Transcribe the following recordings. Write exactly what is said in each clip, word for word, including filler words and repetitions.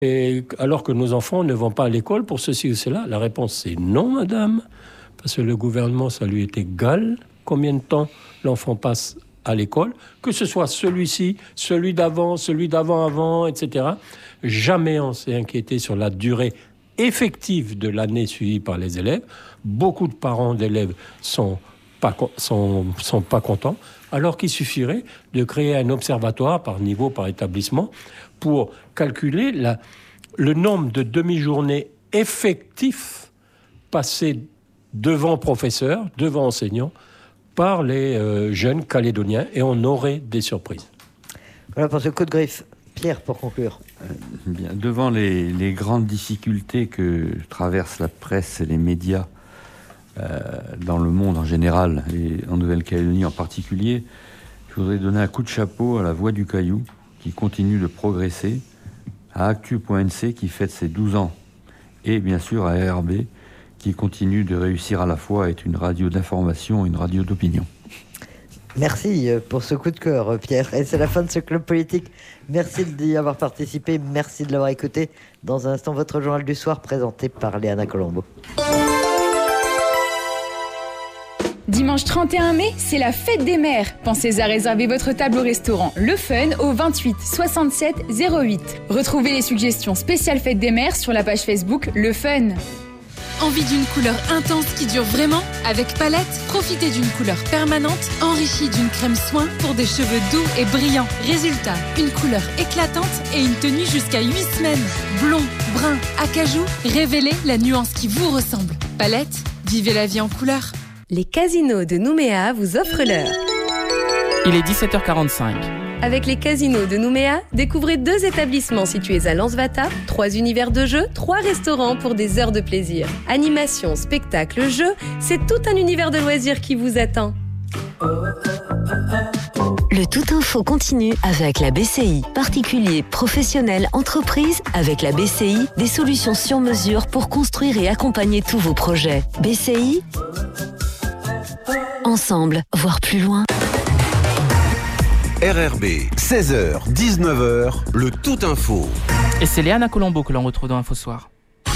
Et alors que nos enfants ne vont pas à l'école pour ceci ou cela, la réponse c'est non, madame, parce que le gouvernement, ça lui est égal combien de temps l'enfant passe à l'école, que ce soit celui-ci, celui d'avant, celui d'avant-avant, et cetera. Jamais on s'est inquiété sur la durée effective de l'année suivie par les élèves. Beaucoup de parents d'élèves sont pas, sont, sont pas contents, alors qu'il suffirait de créer un observatoire par niveau, par établissement, pour calculer la, le nombre de demi-journées effectifs passées devant professeurs, devant enseignants, par les euh, jeunes calédoniens, et on aurait des surprises. Voilà pour ce coup de griffe. Pierre, pour conclure. Euh, bien, devant les, les grandes difficultés que traversent la presse et les médias euh, dans le monde en général, et en Nouvelle-Calédonie en particulier, je voudrais donner un coup de chapeau à la Voix du Caillou, qui continue de progresser, à Actu point N C, qui fête ses douze ans, et bien sûr à R R B, qui continue de réussir à la fois à être une radio d'information et une radio d'opinion. Merci pour ce coup de cœur, Pierre. Et c'est la fin de ce club politique. Merci d'y avoir participé. Merci de l'avoir écouté. Dans un instant, votre journal du soir présenté par Léana Colombo. Dimanche trente et un mai, c'est la fête des mères. Pensez à réserver votre table au restaurant Le Fun au vingt-huit soixante-sept zéro huit. Retrouvez les suggestions spéciales fête des mères sur la page Facebook Le Fun. Envie d'une couleur intense qui dure vraiment? Avec Palette, profitez d'une couleur permanente enrichie d'une crème soin pour des cheveux doux et brillants. Résultat, une couleur éclatante et une tenue jusqu'à huit semaines. Blond, brun, acajou, révélez la nuance qui vous ressemble. Palette, vivez la vie en couleur. Les casinos de Nouméa vous offrent l'heure. Il est dix-sept heures quarante-cinq. Avec les casinos de Nouméa, découvrez deux établissements situés à Lansvata, trois univers de jeux, trois restaurants pour des heures de plaisir. Animation, spectacle, jeux, c'est tout un univers de loisirs qui vous attend. Le Tout Info continue avec la B C I. Particuliers, professionnels, entreprises, avec la B C I, des solutions sur mesure pour construire et accompagner tous vos projets. B C I, ensemble, voir plus loin. R R B, seize heures, dix-neuf heures, le Tout Info. Et c'est Léana Colombo que l'on retrouve dans Info Soir.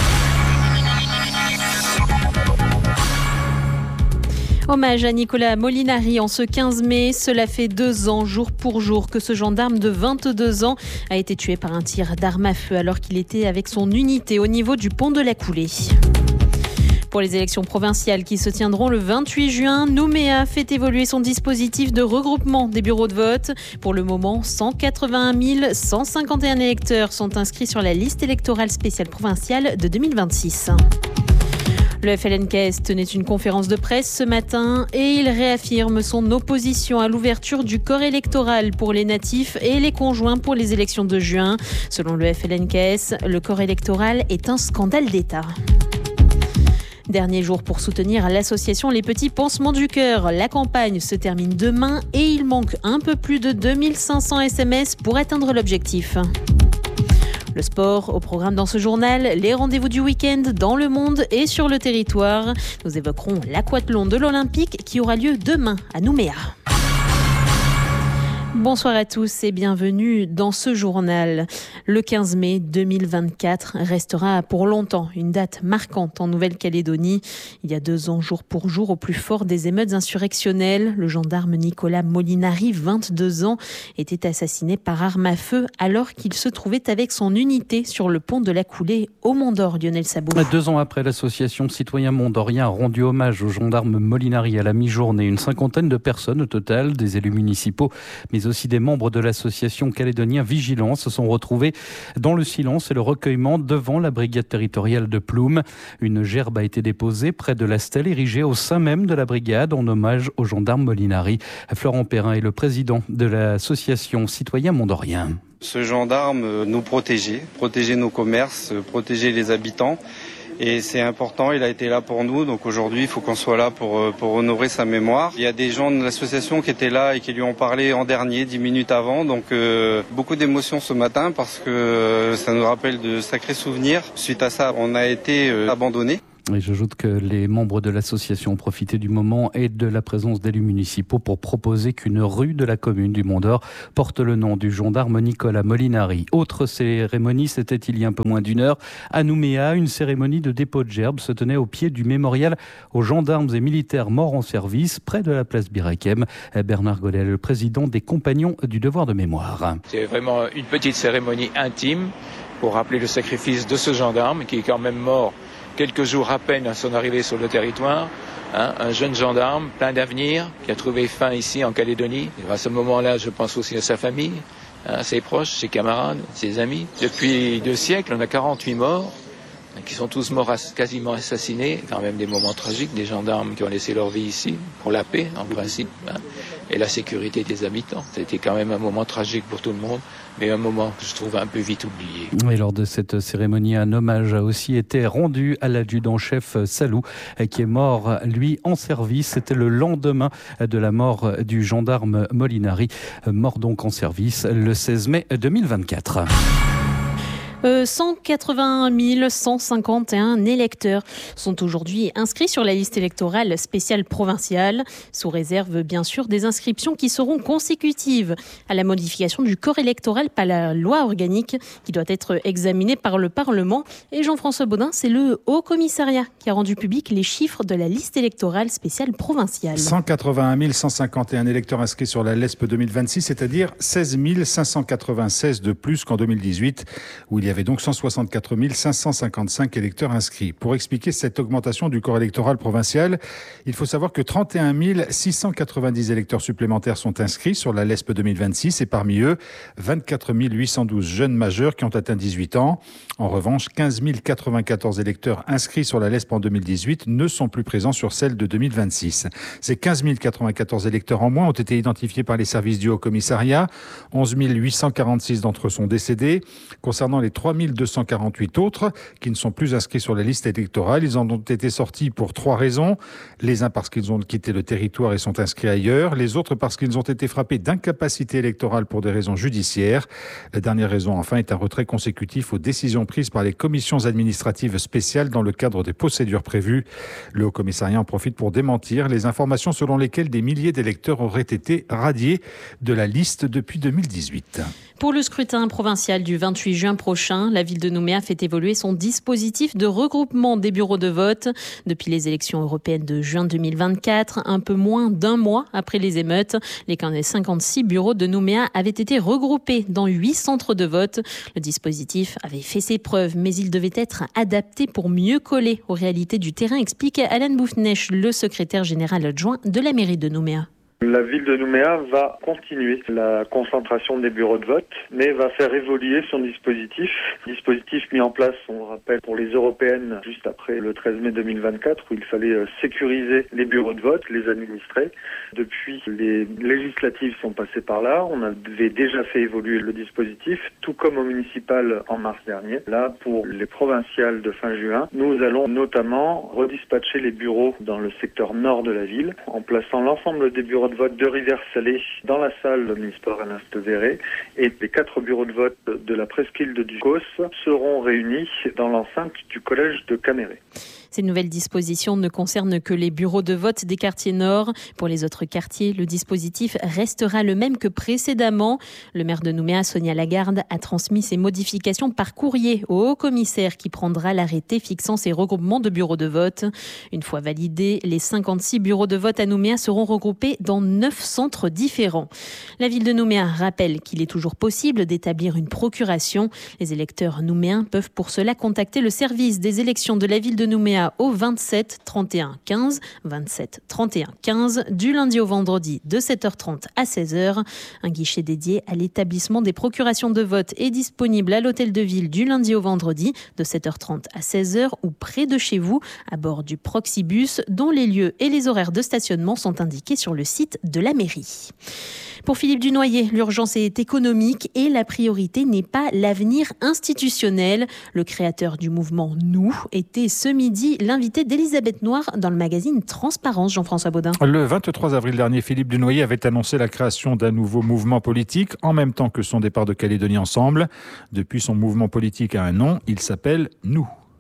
Hommage à Nicolas Molinari en ce quinze mai. Cela fait deux ans, jour pour jour, que ce gendarme de vingt-deux ans a été tué par un tir d'arme à feu alors qu'il était avec son unité au niveau du pont de la Coulée. Pour les élections provinciales qui se tiendront le vingt-huit juin, Nouméa fait évoluer son dispositif de regroupement des bureaux de vote. Pour le moment, cent quatre-vingt-un mille cent cinquante et un électeurs sont inscrits sur la liste électorale spéciale provinciale de deux mille vingt-six. Le F L N K S tenait une conférence de presse ce matin et il réaffirme son opposition à l'ouverture du corps électoral pour les natifs et les conjoints pour les élections de juin. Selon le F L N K S, le corps électoral est un scandale d'État. Dernier jour pour soutenir l'association Les Petits Pansements du Cœur. La campagne se termine demain et il manque un peu plus de deux mille cinq cents S M S pour atteindre l'objectif. Le sport au programme dans ce journal, les rendez-vous du week-end dans le monde et sur le territoire. Nous évoquerons l'aquathlon de l'Olympique qui aura lieu demain à Nouméa. Bonsoir à tous et bienvenue dans ce journal. Le quinze mai deux mille vingt-quatre restera pour longtemps une date marquante en Nouvelle-Calédonie. Il y a deux ans, jour pour jour, au plus fort des émeutes insurrectionnelles, le gendarme Nicolas Molinari, vingt-deux ans, était assassiné par arme à feu alors qu'il se trouvait avec son unité sur le pont de la Coulée au Mont-d'Or. Lionel Sabot. Deux ans après, l'association Citoyens Mont-d'Orien a rendu hommage au gendarme Molinari à la mi-journée. Une cinquantaine de personnes au total, des élus municipaux, mais aussi des membres de l'association calédonien Vigilance se sont retrouvés dans le silence et le recueillement devant la brigade territoriale de Ploum. Une gerbe a été déposée près de la stèle érigée au sein même de la brigade en hommage au gendarme Molinari. Florent Perrin est le président de l'association Citoyens Mont-d'Orien. Ce gendarme nous protégeait, protégeait nos commerces, protégeait les habitants. Et c'est important, il a été là pour nous, donc aujourd'hui il faut qu'on soit là pour, pour honorer sa mémoire. Il y a des gens de l'association qui étaient là et qui lui ont parlé en dernier, dix minutes avant, donc euh, beaucoup d'émotions ce matin parce que ça nous rappelle de sacrés souvenirs. Suite à ça, on a été euh, abandonnés. Et j'ajoute que les membres de l'association ont profité du moment et de la présence d'élus municipaux pour proposer qu'une rue de la commune du Mont-d'Or porte le nom du gendarme Nicolas Molinari. Autre cérémonie, c'était il y a un peu moins d'une heure à Nouméa. Une cérémonie de dépôt de gerbes se tenait au pied du mémorial aux gendarmes et militaires morts en service, près de la place Birakem. Bernard Gollet, le président des Compagnons du devoir de mémoire. C'est vraiment une petite cérémonie intime pour rappeler le sacrifice de ce gendarme qui est quand même mort quelques jours à peine à son arrivée sur le territoire. Hein, un jeune gendarme plein d'avenir qui a trouvé fin ici en Calédonie. Et à ce moment-là, je pense aussi à sa famille, hein, ses proches, ses camarades, ses amis. Depuis deux siècles, on a quarante-huit morts qui sont tous morts quasiment assassinés. Quand même des moments tragiques, des gendarmes qui ont laissé leur vie ici pour la paix en principe, hein, et la sécurité des habitants. C'était quand même un moment tragique pour tout le monde, mais un moment que je trouve un peu vite oublié. Et lors de cette cérémonie, un hommage a aussi été rendu à l'adjudant-chef Salou, qui est mort, lui, en service. C'était le lendemain de la mort du gendarme Molinari, mort donc en service le seize mai deux mille vingt-quatre. Euh, cent quatre-vingt-un mille cent cinquante et un électeurs sont aujourd'hui inscrits sur la liste électorale spéciale provinciale, sous réserve bien sûr des inscriptions qui seront consécutives à la modification du corps électoral par la loi organique qui doit être examinée par le Parlement. Et Jean-François Baudin, c'est le Haut Commissariat qui a rendu public les chiffres de la liste électorale spéciale provinciale. cent quatre-vingt-un mille cent cinquante et un électeurs inscrits sur la L E S P deux mille vingt-six, c'est-à-dire seize mille cinq cent quatre-vingt-seize de plus qu'en deux mille dix-huit, où il y avait donc cent soixante-quatre mille cinq cent cinquante-cinq électeurs inscrits. Pour expliquer cette augmentation du corps électoral provincial, il faut savoir que trente et un mille six cent quatre-vingt-dix électeurs supplémentaires sont inscrits sur la L E S P deux mille vingt-six et parmi eux, vingt-quatre mille huit cent douze jeunes majeurs qui ont atteint dix-huit ans. En revanche, quinze mille quatre-vingt-quatorze électeurs inscrits sur la L E S P en deux mille dix-huit ne sont plus présents sur celle de deux mille vingt-six. Ces quinze mille quatre-vingt-quatorze électeurs en moins ont été identifiés par les services du Haut Commissariat. onze mille huit cent quarante-six d'entre eux sont décédés. Concernant les trois mille deux cent quarante-huit autres qui ne sont plus inscrits sur la liste électorale, ils en ont été sortis pour trois raisons. Les uns parce qu'ils ont quitté le territoire et sont inscrits ailleurs. Les autres parce qu'ils ont été frappés d'incapacité électorale pour des raisons judiciaires. La dernière raison, enfin, est un retrait consécutif aux décisions prises par les commissions administratives spéciales dans le cadre des procédures prévues. Le Haut Commissariat en profite pour démentir les informations selon lesquelles des milliers d'électeurs auraient été radiés de la liste depuis deux mille dix-huit. Pour le scrutin provincial du vingt-huit juin prochain, la ville de Nouméa fait évoluer son dispositif de regroupement des bureaux de vote. Depuis les élections européennes de juin deux mille vingt-quatre, un peu moins d'un mois après les émeutes, les cinquante-six bureaux de Nouméa avaient été regroupés dans huit centres de vote. Le dispositif avait fait ses preuves, mais il devait être adapté pour mieux coller aux réalités du terrain, explique Alain Boufnech, le secrétaire général adjoint de la mairie de Nouméa. La ville de Nouméa va continuer la concentration des bureaux de vote, mais va faire évoluer son dispositif. Dispositif mis en place, on le rappelle, pour les européennes juste après le treize mai deux mille vingt-quatre, où il fallait sécuriser les bureaux de vote, les administrer. Depuis, les législatives sont passées par là. On avait déjà fait évoluer le dispositif, tout comme au municipal en mars dernier. Là, pour les provinciales de fin juin, nous allons notamment redispatcher les bureaux dans le secteur nord de la ville, en plaçant l'ensemble des bureaux de vote de Rivière-Salée dans la salle municipale Alain Steveret, et les quatre bureaux de vote de la presqu'île de Ducos seront réunis dans l'enceinte du collège de Caméré. Ces nouvelles dispositions ne concernent que les bureaux de vote des quartiers nord. Pour les autres quartiers, le dispositif restera le même que précédemment. Le maire de Nouméa, Sonia Lagarde, a transmis ces modifications par courrier au haut commissaire qui prendra l'arrêté fixant ces regroupements de bureaux de vote. Une fois validés, les cinquante-six bureaux de vote à Nouméa seront regroupés dans neuf centres différents. La ville de Nouméa rappelle qu'il est toujours possible d'établir une procuration. Les électeurs nouméens peuvent pour cela contacter le service des élections de la ville de Nouméa au vingt-sept trente et un quinze, vingt-sept trente et un quinze, du lundi au vendredi de sept heures trente à seize heures. Un guichet dédié à l'établissement des procurations de vote est disponible à l'hôtel de ville du lundi au vendredi de sept heures trente à seize heures ou près de chez vous, à bord du Proxibus, dont les lieux et les horaires de stationnement sont indiqués sur le site de la mairie. Pour Philippe Dunoyer, l'urgence est économique et la priorité n'est pas l'avenir institutionnel. Le créateur du mouvement Nous était ce midi l'invité d'Elisabeth Noir dans le magazine Transparence. Jean-François Baudin. Le vingt-trois avril dernier, Philippe Dunoyer avait annoncé la création d'un nouveau mouvement politique en même temps que son départ de Calédonie Ensemble. Depuis, son mouvement politique a un nom, il s'appelle Nous.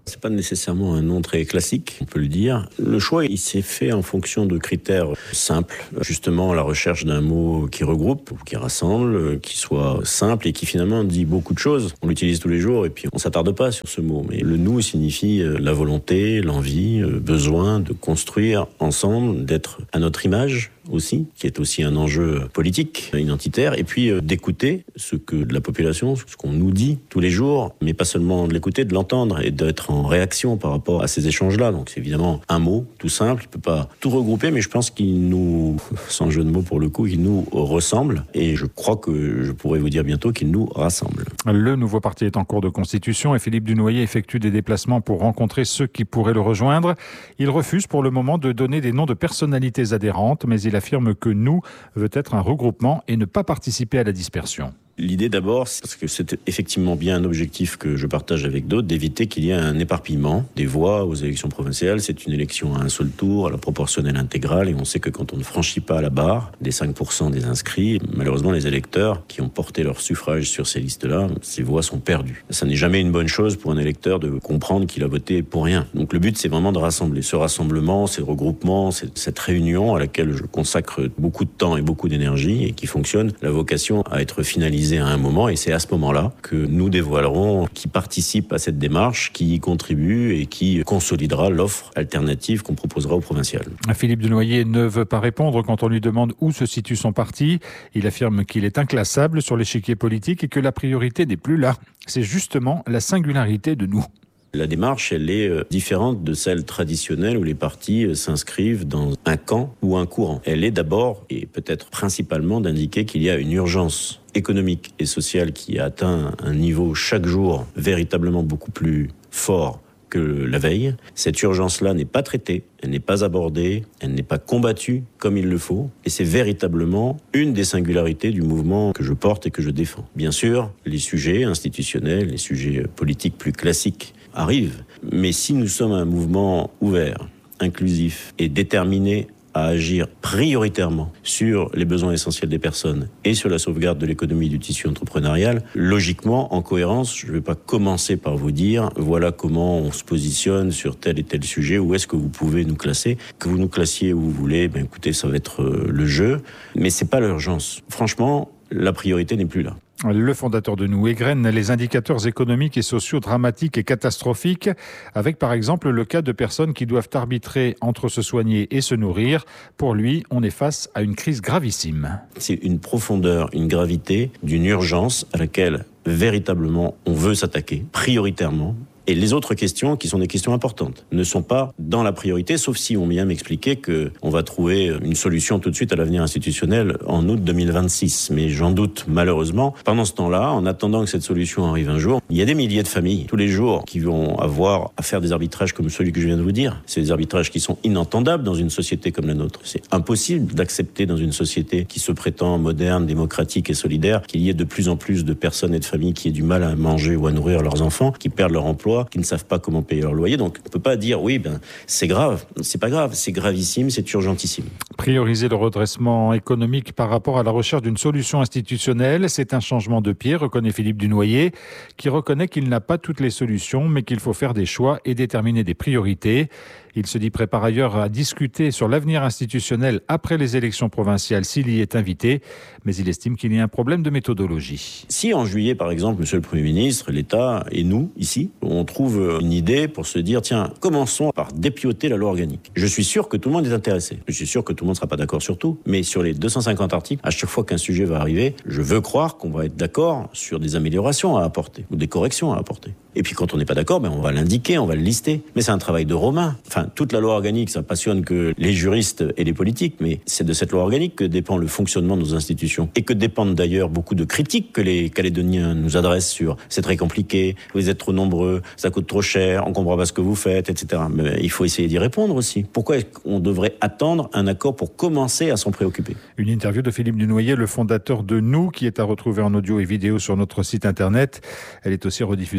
C'est pas nécessairement un nom très classique, on peut le dire. Le choix, il s'est fait en fonction de critères simples. Justement, la recherche d'un mot qui regroupe, qui rassemble, qui soit simple et qui finalement dit beaucoup de choses. On l'utilise tous les jours et puis on s'attarde pas sur ce mot. Mais le nous signifie la volonté, l'envie, le besoin de construire ensemble, d'être à notre image aussi, qui est aussi un enjeu politique, identitaire, et puis euh, d'écouter ce que de la population, ce qu'on nous dit tous les jours, mais pas seulement de l'écouter, de l'entendre et d'être en réaction par rapport à ces échanges-là. Donc c'est évidemment un mot tout simple, il peut pas tout regrouper, mais je pense qu'il nous, sans jeu de mots pour le coup, il nous ressemble, et je crois que je pourrais vous dire bientôt qu'il nous rassemble. Le nouveau parti est en cours de constitution et Philippe Dunoyer effectue des déplacements pour rencontrer ceux qui pourraient le rejoindre. Il refuse pour le moment de donner des noms de personnalités adhérentes, mais il affirme que Nous veut être un regroupement et ne pas participer à la dispersion. L'idée d'abord, c'est parce que c'est effectivement bien un objectif que je partage avec d'autres, d'éviter qu'il y ait un éparpillement des voix aux élections provinciales. C'est une élection à un seul tour, à la proportionnelle intégrale, et on sait que quand on ne franchit pas la barre des cinq pour cent des inscrits, malheureusement les électeurs qui ont porté leur suffrage sur ces listes-là, ces voix sont perdues. Ça n'est jamais une bonne chose pour un électeur de comprendre qu'il a voté pour rien. Donc le but, c'est vraiment de rassembler. Ce rassemblement, ces regroupements, cette réunion à laquelle je consacre beaucoup de temps et beaucoup d'énergie et qui fonctionne, la vocation à être finalisée à un moment, et c'est à ce moment-là que nous dévoilerons qui participe à cette démarche, qui y contribue et qui consolidera l'offre alternative qu'on proposera aux provinciales. Philippe Dunoyer ne veut pas répondre quand on lui demande où se situe son parti. Il affirme qu'il est inclassable sur l'échiquier politique et que la priorité n'est plus là. C'est justement la singularité de Nous. La démarche, elle est différente de celle traditionnelle où les partis s'inscrivent dans un camp ou un courant. Elle est d'abord, et peut-être principalement, d'indiquer qu'il y a une urgence économique et sociale qui a atteint un niveau chaque jour véritablement beaucoup plus fort que la veille. Cette urgence-là n'est pas traitée, elle n'est pas abordée, elle n'est pas combattue comme il le faut. Et c'est véritablement une des singularités du mouvement que je porte et que je défends. Bien sûr, les sujets institutionnels, les sujets politiques plus classiques arrivent. Mais si nous sommes un mouvement ouvert, inclusif et déterminé à agir prioritairement sur les besoins essentiels des personnes et sur la sauvegarde de l'économie du tissu entrepreneurial, logiquement, en cohérence, je ne vais pas commencer par vous dire voilà comment on se positionne sur tel et tel sujet, où est-ce que vous pouvez nous classer. Que vous nous classiez où vous voulez, ben écoutez, ça va être le jeu, mais c'est pas l'urgence. Franchement, la priorité n'est plus là. Le fondateur de Nous égrène les indicateurs économiques et sociaux dramatiques et catastrophiques, avec par exemple le cas de personnes qui doivent arbitrer entre se soigner et se nourrir. Pour lui, on est face à une crise gravissime. C'est une profondeur, une gravité d'une urgence à laquelle véritablement on veut s'attaquer, prioritairement. Et les autres questions, qui sont des questions importantes, ne sont pas dans la priorité, sauf si on vient m'expliquer qu'on va trouver une solution tout de suite à l'avenir institutionnel en août deux mille vingt-six. Mais j'en doute malheureusement. Pendant ce temps-là, en attendant que cette solution arrive un jour, il y a des milliers de familles tous les jours qui vont avoir à faire des arbitrages comme celui que je viens de vous dire. C'est des arbitrages qui sont inentendables dans une société comme la nôtre. C'est impossible d'accepter dans une société qui se prétend moderne, démocratique et solidaire qu'il y ait de plus en plus de personnes et de familles qui aient du mal à manger ou à nourrir leurs enfants, qui perdent leur emploi, qui ne savent pas comment payer leur loyer. Donc on ne peut pas dire oui, ben, c'est grave. C'est pas grave, c'est gravissime, c'est urgentissime. Prioriser le redressement économique par rapport à la recherche d'une solution institutionnelle, c'est un changement de pied, reconnaît Philippe Dunoyer, qui reconnaît qu'il n'a pas toutes les solutions, mais qu'il faut faire des choix et déterminer des priorités. Il se dit prêt par ailleurs à discuter sur l'avenir institutionnel après les élections provinciales s'il y est invité, mais il estime qu'il y a un problème de méthodologie. Si en juillet, par exemple, Monsieur le Premier ministre, l'État et nous, ici, on trouve une idée pour se dire, tiens, commençons par dépioter la loi organique. Je suis sûr que tout le monde est intéressé. Je suis sûr que tout le monde ne sera pas d'accord sur tout, mais sur les deux cent cinquante articles, à chaque fois qu'un sujet va arriver, je veux croire qu'on va être d'accord sur des améliorations à apporter ou des corrections à apporter. Et puis quand on n'est pas d'accord, ben on va l'indiquer, on va le lister. Mais c'est un travail de Romain. Enfin, toute la loi organique, ça passionne que les juristes et les politiques, mais c'est de cette loi organique que dépend le fonctionnement de nos institutions. Et que dépendent d'ailleurs beaucoup de critiques que les Calédoniens nous adressent sur « c'est très compliqué, vous êtes trop nombreux, ça coûte trop cher, on ne comprend pas ce que vous faites, et cetera » Mais il faut essayer d'y répondre aussi. Pourquoi est-ce qu'on devrait attendre un accord pour commencer à s'en préoccuper ? Une interview de Philippe Dunoyer, le fondateur de Nous, qui est à retrouver en audio et vidéo sur notre site internet. Elle est aussi rediffusée, vous le savez,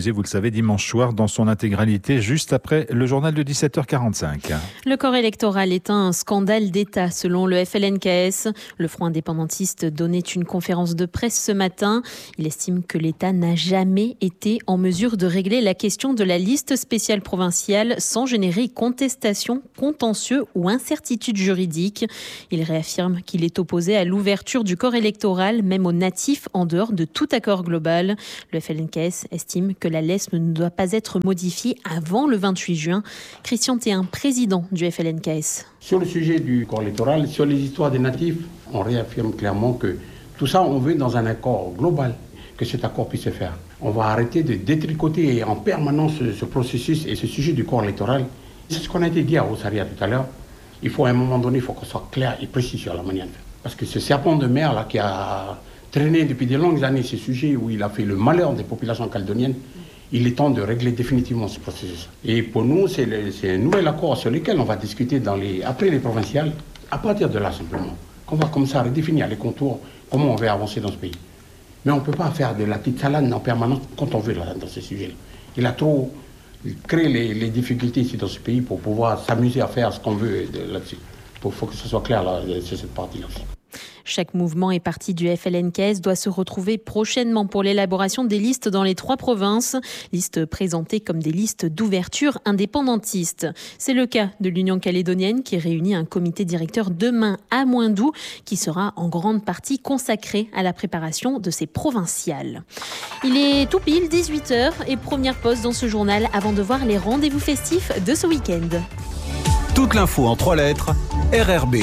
savez, dimanche soir dans son intégralité, juste après le journal de dix-sept heures quarante-cinq. Le corps électoral est un scandale d'État selon le F L N K S. Le Front indépendantiste donnait une conférence de presse ce matin. Il estime que l'État n'a jamais été en mesure de régler la question de la liste spéciale provinciale sans générer contestation, contentieux ou incertitude juridique. Il réaffirme qu'il est opposé à l'ouverture du corps électoral, même aux natifs, en dehors de tout accord global. Le F L N K S estime que la L E S M ne doit pas être modifiée avant le vingt-huit juin. Christian Théin, président du F L N K S. Sur le sujet du corps électoral, sur les histoires des natifs, on réaffirme clairement que tout ça, on veut dans un accord global, que cet accord puisse se faire. On va arrêter de détricoter en permanence ce, ce processus et ce sujet du corps électoral. C'est ce qu'on a été dit à Rosaria tout à l'heure. Il faut à un moment donné, il faut qu'on soit clair et précis sur la manière de faire. Parce que ce serpent de mer là, qui a traîné depuis de longues années ces sujets où il a fait le malheur des populations calédoniennes, il est temps de régler définitivement ce processus. Et pour nous, c'est, le, c'est un nouvel accord sur lequel on va discuter dans les, après les provinciales, à partir de là simplement, qu'on va comme ça redéfinir les contours, comment on va avancer dans ce pays. Mais on ne peut pas faire de la petite salade en permanence quand on veut là, dans ce sujet-là. Il a trop créé les, les difficultés ici dans ce pays pour pouvoir s'amuser à faire ce qu'on veut de, là-dessus. Il faut que ce soit clair là, sur cette partie-là aussi. Chaque mouvement et parti du F L N K S doit se retrouver prochainement pour l'élaboration des listes dans les trois provinces, listes présentées comme des listes d'ouverture indépendantistes. C'est le cas de l'Union calédonienne qui réunit un comité directeur demain à Moindou qui sera en grande partie consacré à la préparation de ces provinciales. Il est tout pile dix-huit heures et première pause dans ce journal avant de voir les rendez-vous festifs de ce week-end. Toute l'info en trois lettres, R R B.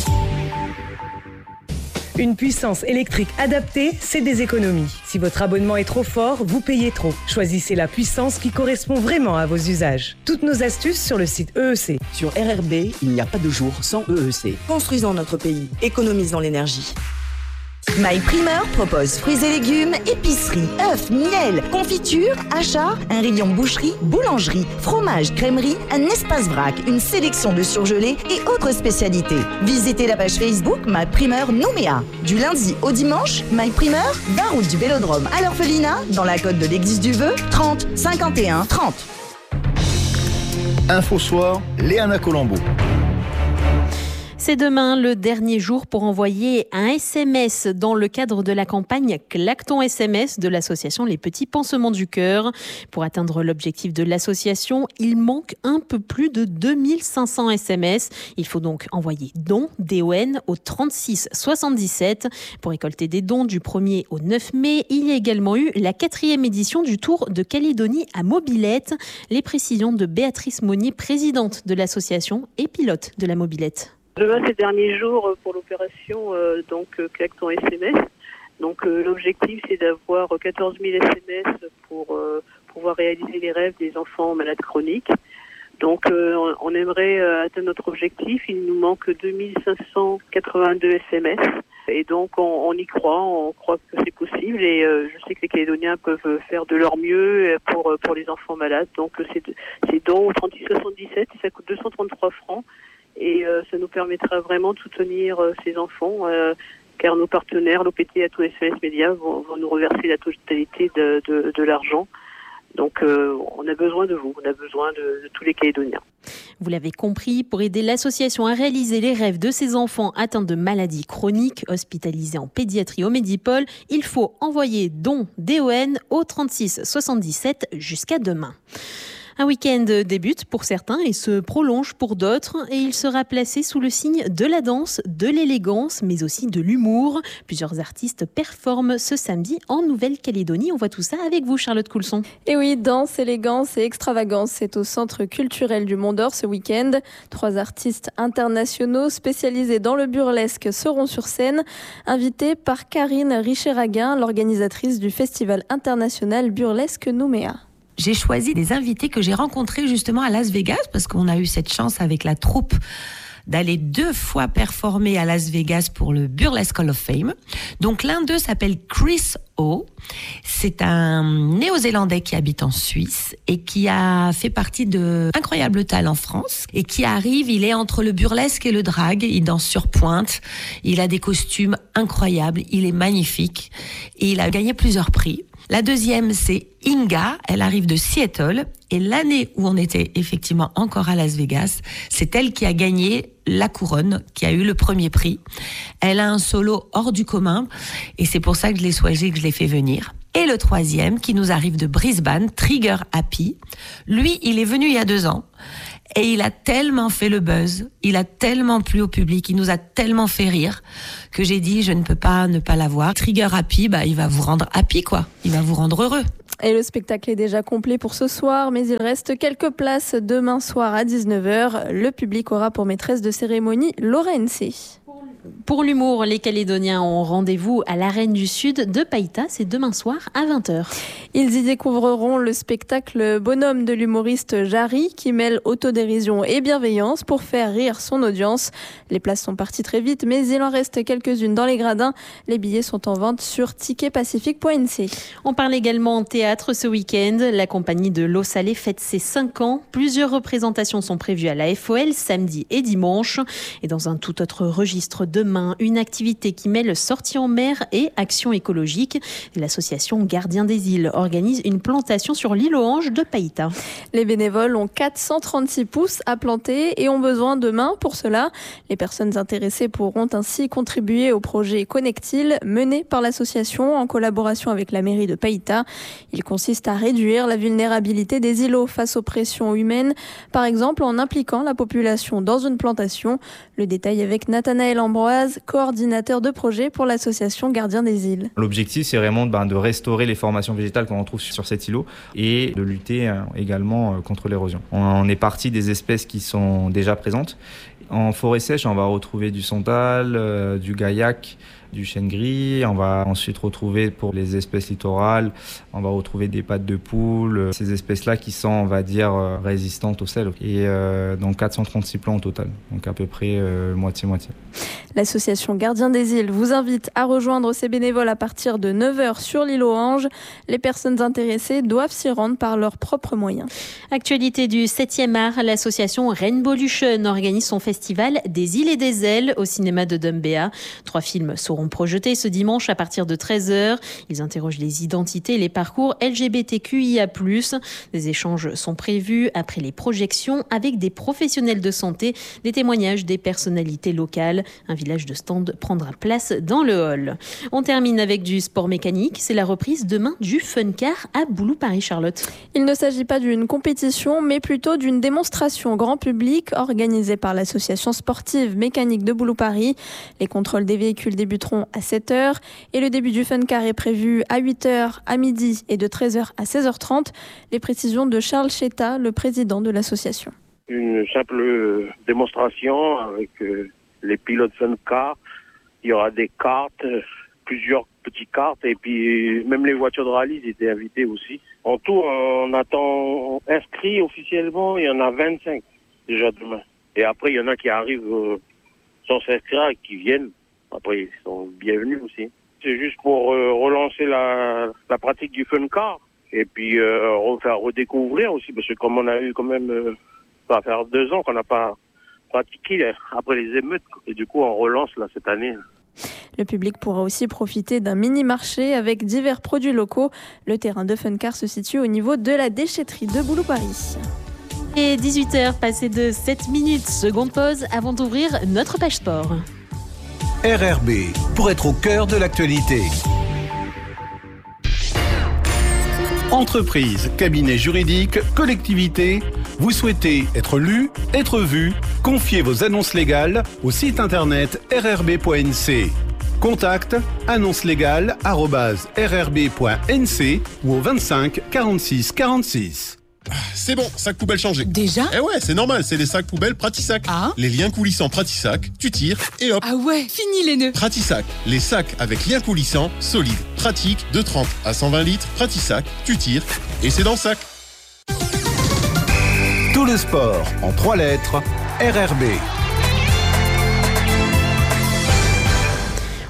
Une puissance électrique adaptée, c'est des économies. Si votre abonnement est trop fort, vous payez trop. Choisissez la puissance qui correspond vraiment à vos usages. Toutes nos astuces sur le site E E C. Sur R R B, il n'y a pas de jour sans E E C. Construisons notre pays, économisons l'énergie. MyPrimeur propose fruits et légumes, épicerie, œufs, miel, confiture, achats, un rayon boucherie, boulangerie, fromage, crèmerie, un espace vrac, une sélection de surgelés et autres spécialités. Visitez la page Facebook MyPrimeur Nouméa. Du lundi au dimanche, MyPrimeur, vingt route du Vélodrome à l'Orphelinat, dans la côte de l'Église du Vœu, trente cinquante et un trente. Info Soir, Léana Colombo. C'est demain le dernier jour pour envoyer un S M S dans le cadre de la campagne Claque ton S M S de l'association Les Petits Pansements du Cœur. Pour atteindre l'objectif de l'association, il manque un peu plus de deux mille cinq cents S M S. Il faut donc envoyer don, D O N, au trente-six soixante-dix-sept. Pour récolter des dons du premier au neuf mai, il y a également eu la quatrième édition du Tour de Calédonie à Mobilette. Les précisions de Béatrice Monnier, présidente de l'association et pilote de la Mobilette. Demain, c'est le dernier jour pour l'opération euh, donc Claque ton S M S. Donc euh, l'objectif, c'est d'avoir quatorze mille S M S pour euh, pouvoir réaliser les rêves des enfants malades chroniques. Donc euh, on, on aimerait euh, atteindre notre objectif. Il nous manque deux mille cinq cent quatre-vingt-deux S M S. Et donc on, on y croit, on croit que c'est possible. Et euh, je sais que les Calédoniens peuvent faire de leur mieux pour pour les enfants malades. Donc c'est c'est don au trente-six soixante-dix-sept et ça coûte deux cent trente-trois francs. Et euh, ça nous permettra vraiment de soutenir euh, ces enfants, euh, car nos partenaires, l'O P T et Atout S O S Média, vont, vont nous reverser la totalité de, de, de l'argent. Donc euh, on a besoin de vous, on a besoin de, de tous les Calédoniens. Vous l'avez compris, pour aider l'association à réaliser les rêves de ces enfants atteints de maladies chroniques, hospitalisés en pédiatrie au Médipôle, il faut envoyer don D O N au trente-six soixante-dix-sept jusqu'à demain. Un week-end débute pour certains et se prolonge pour d'autres et il sera placé sous le signe de la danse, de l'élégance mais aussi de l'humour. Plusieurs artistes performent ce samedi en Nouvelle-Calédonie. On voit tout ça avec vous, Charlotte Coulson. Et oui, danse, élégance et extravagance, c'est au Centre culturel du Mont d'Or ce week-end. Trois artistes internationaux spécialisés dans le burlesque seront sur scène, invités par Karine Richer-Raguin, l'organisatrice du Festival international burlesque Nouméa. J'ai choisi des invités que j'ai rencontrés justement à Las Vegas parce qu'on a eu cette chance avec la troupe d'aller deux fois performer à Las Vegas pour le Burlesque Hall of Fame. Donc l'un d'eux s'appelle Chris O. C'est un Néo-Zélandais qui habite en Suisse et qui a fait partie de Incroyable Talent France et qui arrive, il est entre le burlesque et le drag, il danse sur pointe, il a des costumes incroyables, il est magnifique et il a gagné plusieurs prix. La deuxième, c'est Inga. Elle arrive de Seattle. Et l'année où on était effectivement encore à Las Vegas, c'est elle qui a gagné la couronne, qui a eu le premier prix. Elle a un solo hors du commun. Et c'est pour ça que je l'ai choisi, que je l'ai fait venir. Et le troisième, qui nous arrive de Brisbane, Trigger Happy. Lui, il est venu il y a deux ans. Et il a tellement fait le buzz, il a tellement plu au public, il nous a tellement fait rire que j'ai dit je ne peux pas ne pas l'avoir. Trigger Happy, bah, il va vous rendre happy quoi, il va vous rendre heureux. Et le spectacle est déjà complet pour ce soir, mais il reste quelques places demain soir à dix-neuf heures. Le public aura pour maîtresse de cérémonie Laura N C. Pour l'humour, les Calédoniens ont rendez-vous à l'Arène du Sud de Païta, c'est demain soir à vingt heures. Ils y découvriront le spectacle Bonhomme de l'humoriste Jarry qui mêle autodérision et bienveillance pour faire rire son audience. Les places sont parties très vite, mais il en reste quelques-unes dans les gradins. Les billets sont en vente sur ticket pacifique point n c. On parle également en théâtre ce week-end. La compagnie de L'Eau Salée fête ses cinq ans. Plusieurs représentations sont prévues à la F O L samedi et dimanche. Et dans un tout autre registre, demain, une activité qui mêle sortie en mer et action écologique. L'association Gardien des îles organise une plantation sur l'île aux Anges de Païta. Les bénévoles ont quatre cent trente-six pousses à planter et ont besoin de mains pour cela. Les personnes intéressées pourront ainsi contribuer au projet Connectil mené par l'association en collaboration avec la mairie de Païta. Il consiste à réduire la vulnérabilité des îlots face aux pressions humaines, par exemple en impliquant la population dans une plantation. Le détail avec Nathanaël Ambroise, coordinateur de projet pour l'association Gardien des îles. L'objectif, c'est vraiment ben, de restaurer les formations végétales qu'on retrouve sur cet îlot et de lutter euh, également euh, contre l'érosion. On est parti des espèces qui sont déjà présentes. En forêt sèche, on va retrouver du santal, euh, du gaillac, du chêne gris. On va ensuite retrouver pour les espèces littorales, on va retrouver des pattes de poule, ces espèces-là qui sont, on va dire, euh, résistantes au sel. Et euh, donc quatre cent trente-six plants au total, donc à peu près euh, moitié-moitié. L'association Gardien des îles vous invite à rejoindre ses bénévoles à partir de neuf heures sur l'île aux Anges. Les personnes intéressées doivent s'y rendre par leurs propres moyens. Actualité du septième art, l'association Rainbolution organise son festival des îles et des ailes au cinéma de Dumbéa. Trois films seront projetés ce dimanche à partir de treize heures. Ils interrogent les identités et les parcours L G B T Q I A plus. Des échanges sont prévus après les projections avec des professionnels de santé, des témoignages des personnalités locales. Un village de stand prendra place dans le hall. On termine avec du sport mécanique. C'est la reprise demain du Fun Car à Boulou-Paris-Charlotte. Il ne s'agit pas d'une compétition, mais plutôt d'une démonstration grand public organisée par l'association sportive mécanique de Boulou-Paris. Les contrôles des véhicules débuteront à sept heures et le début du Fun Car est prévu à huit heures, à midi et de treize heures à seize heures trente. Les précisions de Charles Cheta, le président de l'association. Une simple démonstration avec euh, les pilotes Fun Car. Il y aura des cartes, plusieurs petites cartes et puis même les voitures de rallye étaient invitées aussi. En tout, on attend inscrits officiellement, il y en a vingt-cinq déjà demain. Et après, il y en a qui arrivent euh, sans s'inscrire et qui viennent. Après, ils sont bienvenus aussi. C'est juste pour euh, relancer la, la pratique du Fun Car et puis euh, refaire redécouvrir aussi, parce que comme on a eu quand même, euh, ça va faire deux ans qu'on n'a pas pratiqué après les émeutes, et du coup on relance là cette année. Le public pourra aussi profiter d'un mini-marché avec divers produits locaux. Le terrain de Fun Car se situe au niveau de la déchetterie de Boulou-Paris. Et dix-huit heures passées de sept minutes, seconde pause avant d'ouvrir notre page sport. R R B, pour être au cœur de l'actualité. Entreprise, cabinet juridique, collectivité, vous souhaitez être lu, être vu, confiez vos annonces légales au site internet r r b point n c. Contact annonce légale arobase r r b point n c ou au vingt-cinq quarante-six quarante-six. C'est bon, sac poubelle changé. Déjà ? Eh ouais, c'est normal, c'est les sacs poubelles Pratisac. Ah ? Les liens coulissants Pratisac, tu tires et hop. Ah ouais, fini les nœuds. Pratisac, les sacs avec liens coulissants, solides, pratiques, de trente à cent vingt litres. Pratisac, tu tires et c'est dans le sac. Tout le sport en trois lettres, R R B. Ouvrons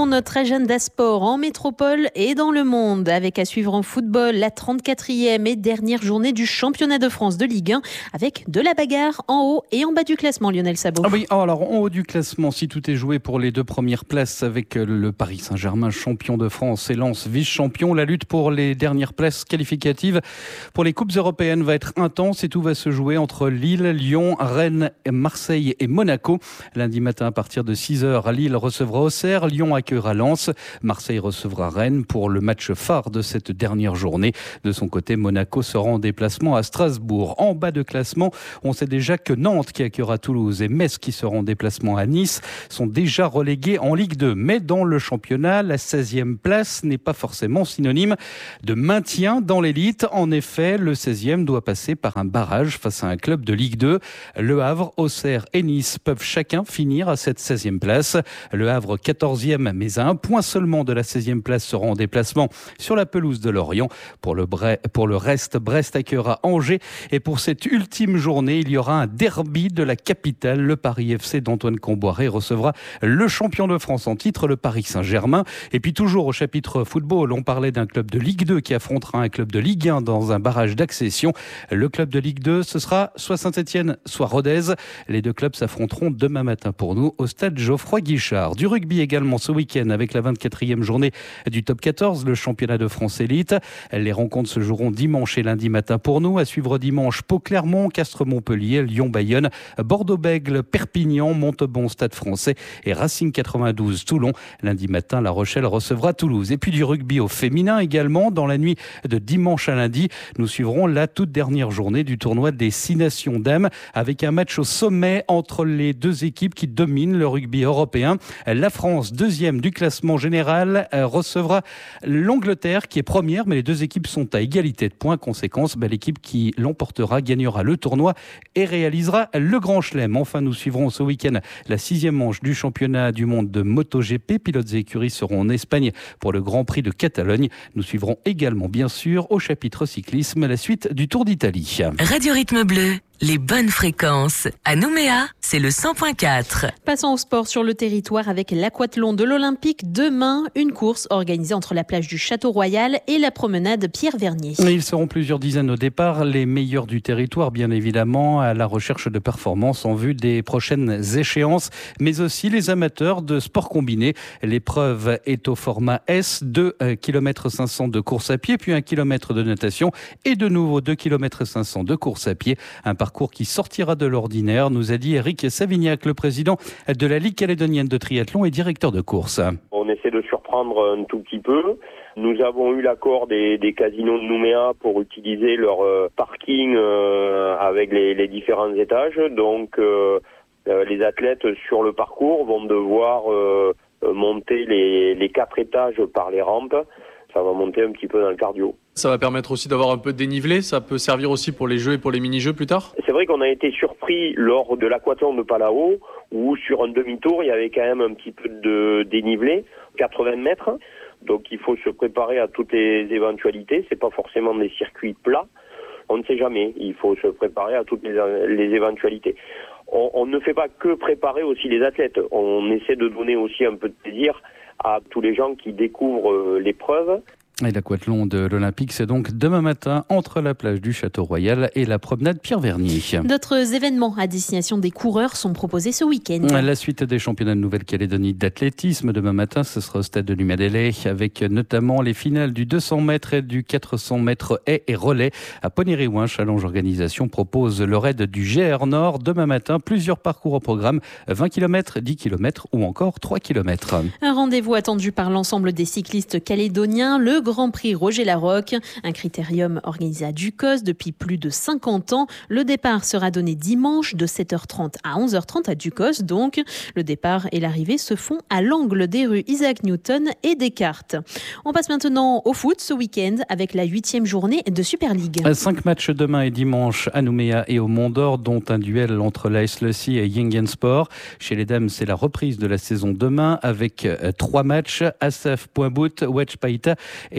notre agenda sport en métropole et dans le monde, avec à suivre en football la trente-quatrième et dernière journée du championnat de France de Ligue un, avec de la bagarre en haut et en bas du classement, Lionel Sabot. Ah oui, alors en haut du classement, si tout est joué pour les deux premières places avec le Paris Saint-Germain, champion de France, et Lens, vice-champion, la lutte pour les dernières places qualificatives pour les coupes européennes va être intense et tout va se jouer entre Lille, Lyon, Rennes, Marseille et Monaco. Lundi matin à partir de six heures, Lille recevra Auxerre, Lyon accueillera Lens, Marseille recevra Rennes pour le match phare de cette dernière journée. De son côté, Monaco sera en déplacement à Strasbourg. En bas de classement, on sait déjà que Nantes qui accueillera Toulouse et Metz qui seront en déplacement à Nice sont déjà relégués en Ligue deux. Mais dans le championnat, la seizième place n'est pas forcément synonyme de maintien dans l'élite. En effet, le seizième doit passer par un barrage face à un club de Ligue deux. Le Havre, Auxerre et Nice peuvent chacun finir à cette seizième place. Le Havre, quatorzième, mais à un point seulement de la seizième place, sera en déplacement sur la pelouse de Lorient. Pour le, Bre- pour le reste, Brest accueillera Angers. Et pour cette ultime journée, il y aura un derby de la capitale. Le Paris F C d'Antoine Comboiré recevra le champion de France en titre, le Paris Saint-Germain. Et puis toujours au chapitre football, on parlait d'un club de Ligue deux qui affrontera un club de Ligue un dans un barrage d'accession. Le club de Ligue deux, ce sera soit Saint-Etienne, soit Rodez. Les deux clubs s'affronteront demain matin pour nous au stade Geoffroy-Guichard. Du rugby également ce week-end avec la vingt-quatrième journée du top quatorze, le championnat de France élite. Les rencontres se joueront dimanche et lundi matin pour nous. À suivre dimanche, Pau-Clermont, Castres-Montpellier, Lyon-Bayonne, Bordeaux-Bègles, Perpignan, Montauban, Stade français et Racing quatre-vingt-douze, Toulon. Lundi matin, La Rochelle recevra Toulouse. Et puis du rugby au féminin également. Dans la nuit de dimanche à lundi, nous suivrons la toute dernière journée du tournoi des Six Nations dames avec un match au sommet entre les deux équipes qui dominent le rugby européen. La France, deuxième du classement général, recevra l'Angleterre qui est première, mais les deux équipes sont à égalité de points. Conséquence, ben, l'équipe qui l'emportera gagnera le tournoi et réalisera le Grand Chelem. Enfin, nous suivrons ce week-end la sixième manche du championnat du monde de MotoGP. Pilotes et écuries seront en Espagne pour le Grand Prix de Catalogne. Nous suivrons également, bien sûr, au chapitre cyclisme, la suite du Tour d'Italie. Radio Rythme Bleu, les bonnes fréquences. À Nouméa, c'est le cent point quatre. Passons au sport sur le territoire avec l'aquathlon de l'Olympique. Demain, une course organisée entre la plage du Château-Royal et la promenade Pierre-Vernier. Ils seront plusieurs dizaines au départ, les meilleurs du territoire, bien évidemment, à la recherche de performances en vue des prochaines échéances, mais aussi les amateurs de sport combiné. L'épreuve est au format S, deux kilomètres cinq cents de course à pied, puis un kilomètre de natation et de nouveau deux kilomètres cinq cents de course à pied. Un parcours qui sortira de l'ordinaire, nous a dit Eric Savignac, le président de la Ligue calédonienne de triathlon et directeur de course. On essaie de surprendre un tout petit peu. Nous avons eu l'accord des, des casinos de Nouméa pour utiliser leur euh, parking euh, avec les, les différents étages. Donc euh, euh, les athlètes sur le parcours vont devoir euh, monter les, les quatre étages par les rampes. Ça va monter un petit peu dans le cardio. Ça va permettre aussi d'avoir un peu de dénivelé. Ça peut servir aussi pour les jeux et pour les mini-jeux plus tard. C'est vrai qu'on a été surpris lors de l'aquathlon de Palau où sur un demi-tour, il y avait quand même un petit peu de dénivelé, quatre-vingts mètres. Donc il faut se préparer à toutes les éventualités. C'est pas forcément des circuits plats. On ne sait jamais. Il faut se préparer à toutes les, les éventualités. On, on ne fait pas que préparer aussi les athlètes. On essaie de donner aussi un peu de plaisir à tous les gens qui découvrent l'épreuve. Et l'aquathlon de l'Olympique, c'est donc demain matin entre la plage du Château-Royal et la promenade Pierre-Vernier. D'autres événements à destination des coureurs sont proposés ce week-end. La suite des championnats de Nouvelle-Calédonie d'athlétisme. Demain matin, ce sera au stade de Lumadélé avec notamment les finales du deux cents mètres et du quatre cents mètres haies et relais. À Ponéré-Ouin, Challenge Organisation propose le raid du G R Nord. Demain matin, plusieurs parcours au programme, vingt kilomètres, dix kilomètres ou encore trois kilomètres. Un rendez-vous attendu par l'ensemble des cyclistes calédoniens. Le Grand Prix Roger Larocque, un critérium organisé à Ducos depuis plus de cinquante ans. Le départ sera donné dimanche de sept heures trente à onze heures trente à Ducos. Donc, le départ et l'arrivée se font à l'angle des rues Isaac Newton et Descartes. On passe maintenant au foot ce week-end avec la huitième journée de Super League. Cinq matchs demain et dimanche à Nouméa et au Mont-d'Or, dont un duel entre l'A S Lussie et Yingensport. Chez les dames, c'est la reprise de la saison demain avec trois matchs. Assaf, Point-Bout, Wedge Païta et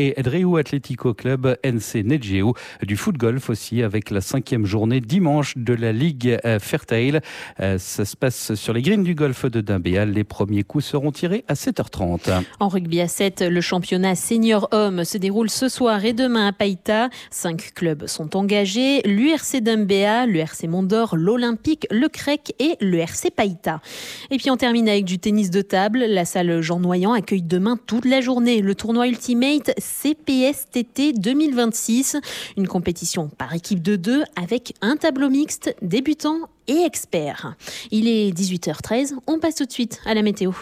et Dreu Atlético Club N C Negeo. Du foot golf aussi avec la cinquième journée dimanche de la Ligue Fairtail. Ça se passe sur les greens du golf de Dimbéal. Les premiers coups seront tirés à sept heures trente. En rugby à sept, le championnat senior homme se déroule ce soir et demain à Païta. Cinq clubs sont engagés, l'U R C Dimbéal, le R C Mondor, l'Olympique, le C R E C et le R C Païta. Et puis on termine avec du tennis de table. La salle Jean Noyant accueille demain toute la journée le tournoi Ultimate C P S T T deux mille vingt-six. Une compétition par équipe de deux avec un tableau mixte, débutants et experts. Il est dix-huit heures treize, on passe tout de suite à la météo.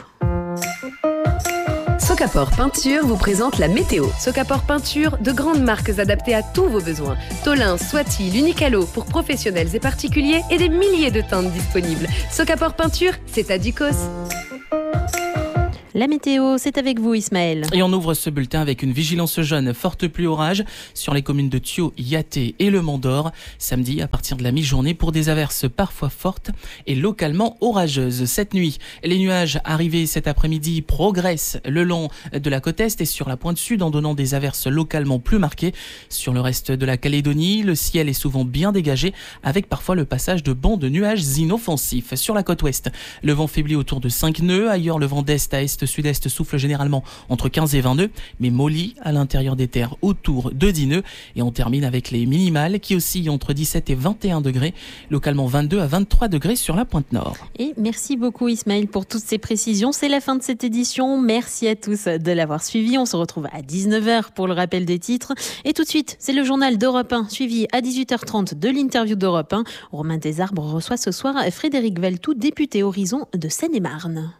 Socapor Peinture vous présente la météo. Socapor Peinture, de grandes marques adaptées à tous vos besoins. Tolin, Swati, l'Unicalo pour professionnels et particuliers et des milliers de teintes disponibles. Socapor Peinture, c'est à Ducos. La météo, c'est avec vous Ismaël. Et on ouvre ce bulletin avec une vigilance jaune, forte pluie orage sur les communes de Thio, Yaté et le Mont-d'Or. Samedi, à partir de la mi-journée, pour des averses parfois fortes et localement orageuses. Cette nuit, les nuages arrivés cet après-midi progressent le long de la côte est et sur la pointe sud en donnant des averses localement plus marquées. Sur le reste de la Calédonie, le ciel est souvent bien dégagé avec parfois le passage de bancs de nuages inoffensifs. Sur la côte ouest, le vent faiblit autour de cinq nœuds. Ailleurs, le vent d'est à est sud-est souffle généralement entre quinze et vingt nœuds, mais mollit à l'intérieur des terres autour de dix nœuds. Et on termine avec les minimales qui oscillent entre dix-sept et vingt et un degrés, localement vingt-deux à vingt-trois degrés sur la pointe nord. Et merci beaucoup Ismaël pour toutes ces précisions. C'est la fin de cette édition. Merci à tous de l'avoir suivi. On se retrouve à dix-neuf heures pour le rappel des titres. Et tout de suite, c'est le journal d'Europe un, suivi à dix-huit heures trente de l'interview d'Europe un. Romain Desarbres reçoit ce soir Frédéric Valtou, député Horizon de Seine-et-Marne.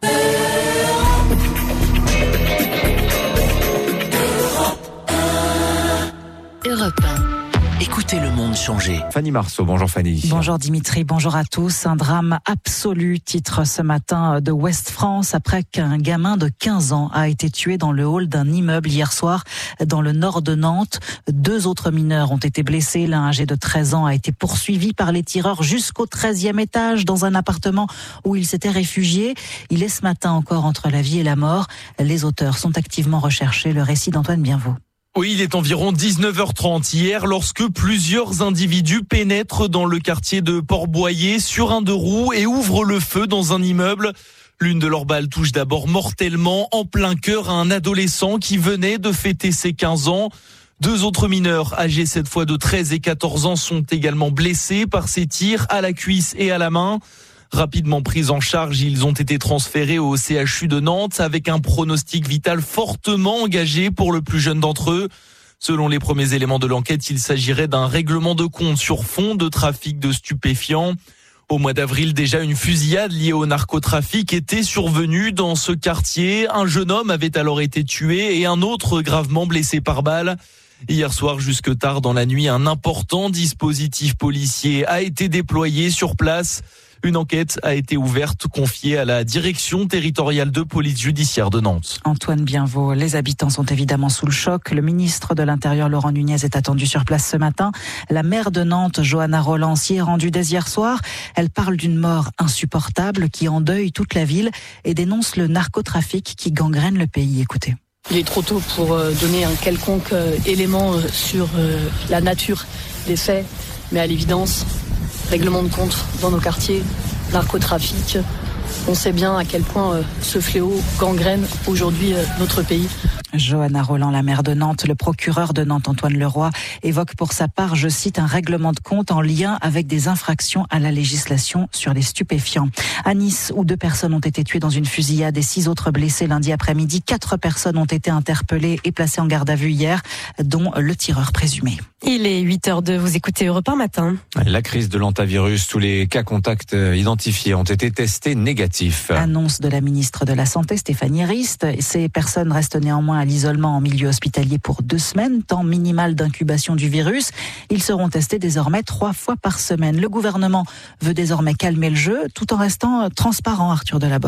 Europe un. Écoutez le monde changer. Fanny Marceau, bonjour Fanny. Bonjour Dimitri, bonjour à tous. Un drame absolu, titre ce matin de Ouest France, après qu'un gamin de quinze ans a été tué dans le hall d'un immeuble hier soir dans le nord de Nantes. Deux autres mineurs ont été blessés. L'un âgé de treize ans a été poursuivi par les tireurs jusqu'au treizième étage dans un appartement où il s'était réfugié. Il est ce matin encore entre la vie et la mort. Les auteurs sont activement recherchés. Le récit d'Antoine Bienvaux. Oui, il est environ dix-neuf heures trente hier lorsque plusieurs individus pénètrent dans le quartier de Port-Boyer sur un deux roues et ouvrent le feu dans un immeuble. L'une de leurs balles touche d'abord mortellement en plein cœur à un adolescent qui venait de fêter ses quinze ans. Deux autres mineurs, âgés cette fois de treize et quatorze ans, sont également blessés par ces tirs à la cuisse et à la main. Rapidement pris en charge, ils ont été transférés au C H U de Nantes avec un pronostic vital fortement engagé pour le plus jeune d'entre eux. Selon les premiers éléments de l'enquête, il s'agirait d'un règlement de compte sur fond de trafic de stupéfiants. Au mois d'avril, déjà une fusillade liée au narcotrafic était survenue dans ce quartier. Un jeune homme avait alors été tué et un autre gravement blessé par balle. Hier soir, jusque tard dans la nuit, un important dispositif policier a été déployé sur place. Une enquête a été ouverte, confiée à la direction territoriale de police judiciaire de Nantes. Antoine Bienvaux, les habitants sont évidemment sous le choc. Le ministre de l'Intérieur, Laurent Nunez, est attendu sur place ce matin. La maire de Nantes, Johanna Roland, s'y est rendue dès hier soir. Elle parle d'une mort insupportable qui endeuille toute la ville et dénonce le narcotrafic qui gangrène le pays. Écoutez. Il est trop tôt pour donner un quelconque élément sur la nature des faits, mais à l'évidence, règlement de compte dans nos quartiers, narcotrafic. On sait bien à quel point ce fléau gangrène aujourd'hui notre pays. Johanna Roland, la maire de Nantes, le procureur de Nantes, Antoine Leroy, évoque pour sa part, je cite, un règlement de compte en lien avec des infractions à la législation sur les stupéfiants. À Nice, où deux personnes ont été tuées dans une fusillade et six autres blessées lundi après-midi, quatre personnes ont été interpellées et placées en garde à vue hier, dont le tireur présumé. Il est huit heures deux, vous écoutez Europe un matin. La crise de l'antavirus, tous les cas contacts identifiés ont été testés négatifs. Annonce de la ministre de la Santé, Stéphanie Rist. Ces personnes restent néanmoins à l'isolement en milieu hospitalier pour deux semaines, temps minimal d'incubation du virus. Ils seront testés désormais trois fois par semaine. Le gouvernement veut désormais calmer le jeu tout en restant transparent, Arthur Delaborde.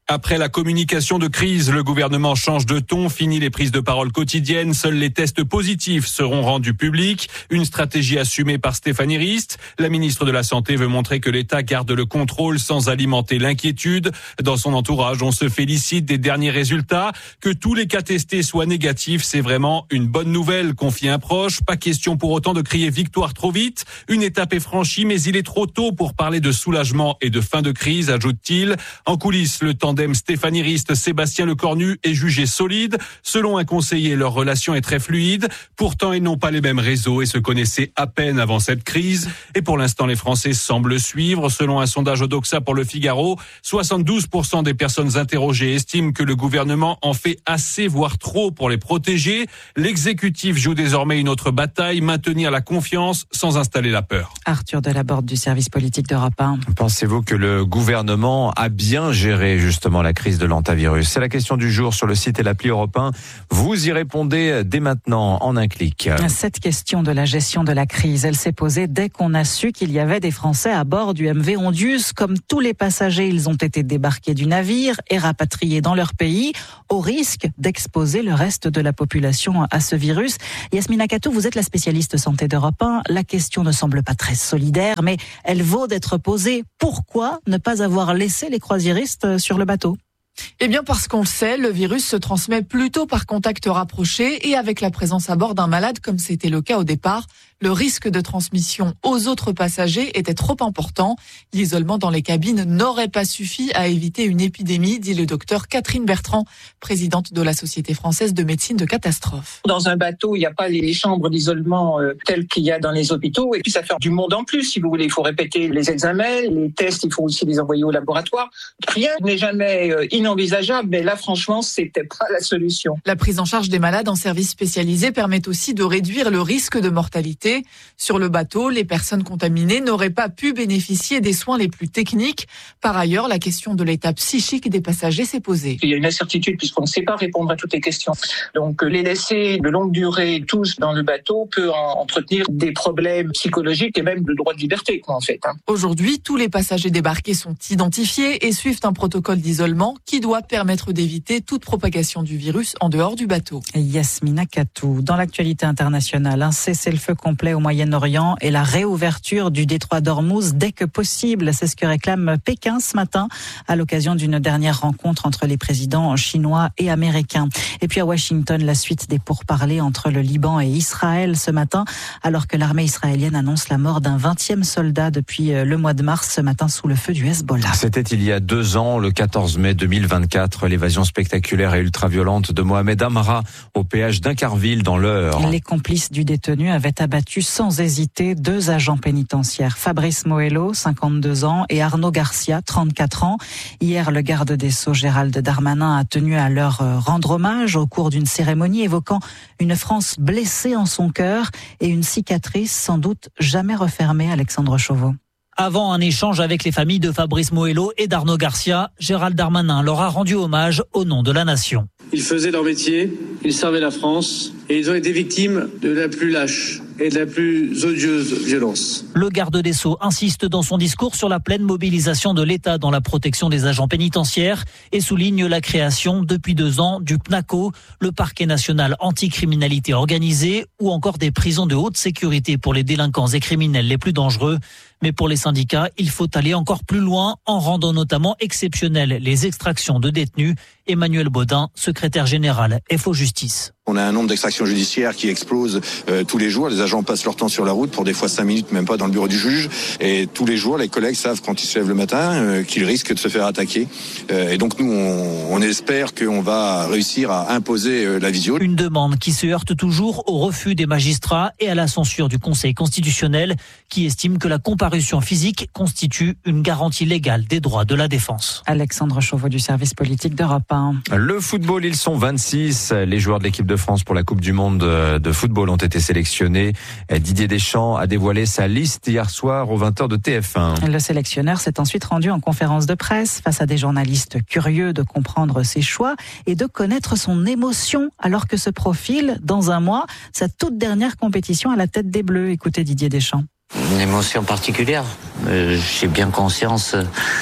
Après la communication de crise, le gouvernement change de ton, fini les prises de parole quotidiennes, seuls les tests positifs seront rendus publics. Une stratégie assumée par Stéphanie Rist. La ministre de la Santé veut montrer que l'État garde le contrôle sans alimenter l'inquiétude. Dans son entourage, on se félicite des derniers résultats. Que tous les cas testés soient négatifs, c'est vraiment une bonne nouvelle, confie un proche. Pas question pour autant de crier victoire trop vite. Une étape est franchie, mais il est trop tôt pour parler de soulagement et de fin de crise, ajoute-t-il. En coulisses, le tandem Stéphanie Rist, Sébastien Lecornu est jugé solide. Selon un conseiller, leur relation est très fluide. Pourtant, ils n'ont pas les mêmes réseaux et se connaissaient à peine avant cette crise. Et pour l'instant, les Français semblent suivre. Selon un sondage Odoxa pour Le Figaro, soixante-douze pour cent des personnes interrogées estiment que le gouvernement en fait assez, voire trop, pour les protéger. L'exécutif joue désormais une autre bataille, maintenir la confiance sans installer la peur. Arthur Delaborde du service politique d'Europe un. Pensez-vous que le gouvernement a bien géré justement la crise de l'hantavirus? C'est la question du jour sur le site et l'appli Europe un. Vous y répondez dès maintenant en un clic. Cette question de la gestion de la crise, elle s'est posée dès qu'on a su qu'il y avait des Français à bord du M V Ondius. Comme tous les passagers, ils ont été débarqués du navire et rapatriés dans leur pays au risque d'exposer le reste de la population à ce virus. Yasmina Katou, vous êtes la spécialiste santé d'Europe un. La question ne semble pas très solidaire, mais elle vaut d'être posée. Pourquoi ne pas avoir laissé les croisiéristes sur le bateau ? Eh bien parce qu'on le sait, le virus se transmet plutôt par contact rapproché et avec la présence à bord d'un malade comme c'était le cas au départ. Le risque de transmission aux autres passagers était trop important. L'isolement dans les cabines n'aurait pas suffi à éviter une épidémie, dit le docteur Catherine Bertrand, présidente de la Société française de médecine de catastrophe. Dans un bateau, il n'y a pas les chambres d'isolement euh, telles qu'il y a dans les hôpitaux. Et puis ça fait du monde en plus, si vous voulez. Il faut répéter les examens, les tests, il faut aussi les envoyer au laboratoire. Rien n'est jamais euh, inenvisageable, mais là, franchement, c'était pas la solution. La prise en charge des malades en service spécialisé permet aussi de réduire le risque de mortalité. Sur le bateau, les personnes contaminées n'auraient pas pu bénéficier des soins les plus techniques. Par ailleurs, la question de l'état psychique des passagers s'est posée. Il y a une incertitude puisqu'on ne sait pas répondre à toutes les questions. Donc les laisser de longue durée tous dans le bateau peut entretenir des problèmes psychologiques et même de droit de liberté, quoi, en fait. Hein. Aujourd'hui, tous les passagers débarqués sont identifiés et suivent un protocole d'isolement qui doit permettre d'éviter toute propagation du virus en dehors du bateau. Yasmina Katou. Dans l'actualité internationale, un cessez-le-feu complet au Moyen-Orient et la réouverture du détroit d'Ormuz dès que possible. C'est ce que réclame Pékin ce matin à l'occasion d'une dernière rencontre entre les présidents chinois et américains. Et puis à Washington, la suite des pourparlers entre le Liban et Israël ce matin, alors que l'armée israélienne annonce la mort d'un vingtième soldat depuis le mois de mars ce matin sous le feu du Hezbollah. C'était il y a deux ans, le quatorze mai deux mille vingt-quatre, l'évasion spectaculaire et ultra-violente de Mohamed Amra au péage d'Incarville dans l'Eure. Les complices du détenu avaient abattu sans hésiter deux agents pénitentiaires, Fabrice Moello, cinquante-deux ans, et Arnaud Garcia, trente-quatre ans. Hier, le garde des Sceaux Gérald Darmanin a tenu à leur rendre hommage au cours d'une cérémonie évoquant une France blessée en son cœur et une cicatrice sans doute jamais refermée. Alexandre Chauveau. Avant un échange avec les familles de Fabrice Moello et d'Arnaud Garcia, Gérald Darmanin leur a rendu hommage au nom de la nation. Ils faisaient leur métier, ils servaient la France et ils ont été victimes de la plus lâche et de la plus odieuse violence. Le garde des Sceaux insiste dans son discours sur la pleine mobilisation de l'État dans la protection des agents pénitentiaires et souligne la création depuis deux ans du P N A C O, le parquet national anticriminalité organisée, ou encore des prisons de haute sécurité pour les délinquants et criminels les plus dangereux. Mais pour les syndicats, il faut aller encore plus loin en rendant notamment exceptionnelles les extractions de détenus. Emmanuel Baudin, secrétaire général F O Justice. On a un nombre d'extractions judiciaires qui explose euh, tous les jours. Les agents passent leur temps sur la route pour des fois cinq minutes, même pas dans le bureau du juge. Et tous les jours, les collègues savent quand ils se lèvent le matin euh, qu'ils risquent de se faire attaquer. Euh, et donc nous, on, on espère qu'on va réussir à imposer euh, la visio. Une demande qui se heurte toujours au refus des magistrats et à la censure du Conseil constitutionnel qui estime que la comparution physique constitue une garantie légale des droits de la défense. Alexandre Chauveau du service politique d'Europe un. Le football, ils sont vingt-six. Les joueurs de l'équipe de France pour la Coupe du Monde de football ont été sélectionnés. Didier Deschamps a dévoilé sa liste hier soir aux vingt heures de T F un. Le sélectionneur s'est ensuite rendu en conférence de presse face à des journalistes curieux de comprendre ses choix et de connaître son émotion alors que se profile dans un mois sa toute dernière compétition à la tête des Bleus. Écoutez Didier Deschamps. Une émotion particulière. Euh, j'ai bien conscience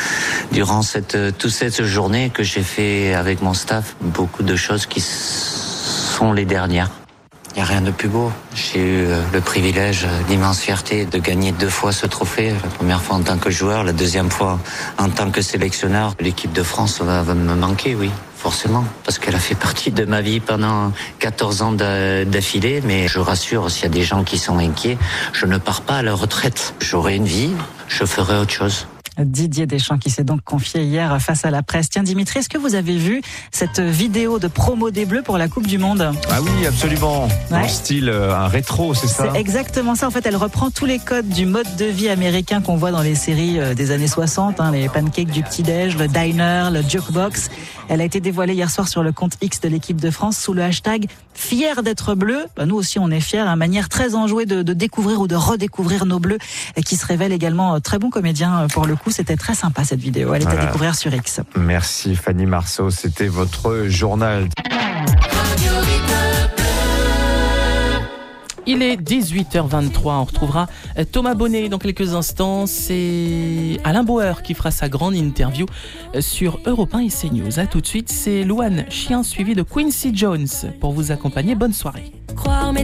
durant cette, toute cette journée que j'ai fait avec mon staff, beaucoup de choses qui sont les dernières. Il n'y a rien de plus beau. J'ai eu le privilège, l'immense fierté de gagner deux fois ce trophée. La première fois en tant que joueur, la deuxième fois en tant que sélectionneur. L'équipe de France va, va me manquer, oui, forcément, parce qu'elle a fait partie de ma vie pendant quatorze ans d'affilée. Mais je rassure, s'il y a des gens qui sont inquiets, je ne pars pas à la retraite. J'aurai une vie, je ferai autre chose. Didier Deschamps qui s'est donc confié hier face à la presse. Tiens Dimitri, est-ce que vous avez vu cette vidéo de promo des Bleus pour la Coupe du Monde ? Ah oui, absolument. Dans Ouais. le style euh, un rétro, c'est ça ? C'est exactement ça. En fait, elle reprend tous les codes du mode de vie américain qu'on voit dans les séries euh, des années soixante, hein, les pancakes du petit-déj, le diner, le jukebox. Elle a été dévoilée hier soir sur le compte X de l'équipe de France sous le hashtag « Fier d'être bleu ». Bah, nous aussi, on est fiers. Une manière très enjouée de, de découvrir ou de redécouvrir nos bleus et qui se révèlent également euh, très bons comédiens euh, pour le coup. C'était très sympa cette vidéo. Elle est Voilà. à découvrir sur X. Merci Fanny Marceau, c'était votre journal. Il est dix-huit heures vingt-trois, on retrouvera Thomas Bonnet dans quelques instants. C'est Alain Bauer qui fera sa grande interview sur Europe un et CNews. A tout de suite, c'est Louane Chien suivi de Quincy Jones pour vous accompagner. Bonne soirée.